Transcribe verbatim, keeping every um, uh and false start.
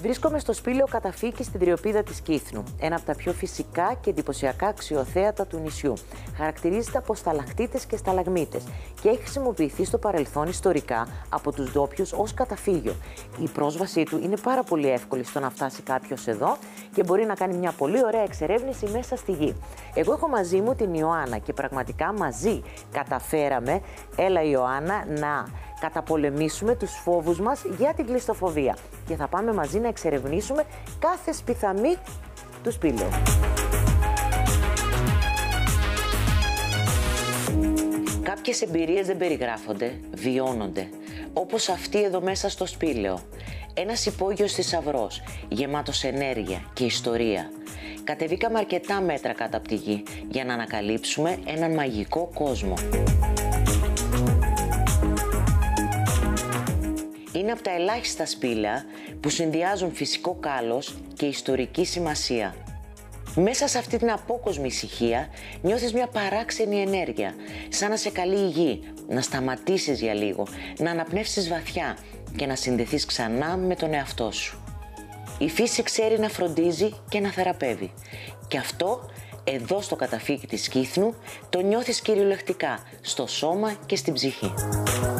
Βρίσκομαι στο σπήλαιο Καταφύκη στην Τριοπίδα της Κύθνου, ένα από τα πιο φυσικά και εντυπωσιακά αξιοθέατα του νησιού. Χαρακτηρίζεται από σταλακτίτες και σταλαγμίτες και έχει χρησιμοποιηθεί στο παρελθόν ιστορικά από τους ντόπιους ως καταφύγιο. Η πρόσβασή του είναι πάρα πολύ εύκολη στο να φτάσει κάποιος εδώ και μπορεί να κάνει μια πολύ ωραία εξερεύνηση μέσα στη γη. Εγώ έχω μαζί μου την Ιωάννα και πραγματικά μαζί καταφέραμε, έλα Ιωάννα, να καταπολεμήσουμε τους φόβους μας για την κλειστοφοβία. Και θα πάμε μαζί να εξερευνήσουμε κάθε σπιθαμή του σπήλαιου. Κάποιες εμπειρίες δεν περιγράφονται, βιώνονται. Όπως αυτή εδώ μέσα στο σπήλαιο. Ένας υπόγειος θησαυρός, γεμάτος ενέργεια και ιστορία. Κατεβήκαμε αρκετά μέτρα κάτω από τη γη για να ανακαλύψουμε έναν μαγικό κόσμο. Είναι από τα ελάχιστα σπήλαια που συνδυάζουν φυσικό κάλος και ιστορική σημασία. Μέσα σε αυτή την απόκοσμη ησυχία νιώθεις μια παράξενη ενέργεια, σαν να σε καλεί η γη, να σταματήσεις για λίγο, να αναπνεύσεις βαθιά και να συνδεθείς ξανά με τον εαυτό σου. Η φύση ξέρει να φροντίζει και να θεραπεύει. Και αυτό, εδώ στο Καταφύκη της Κύθνου, το νιώθεις κυριολεκτικά, στο σώμα και στην ψυχή.